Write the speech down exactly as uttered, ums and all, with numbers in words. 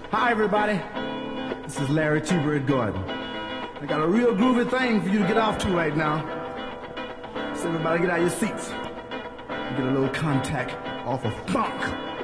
Hi, everybody. This is Larry T-Bird Gordon. I got a real groovy thing for you to get off to right now. So everybody get out of your seats and get a little contact off of funk.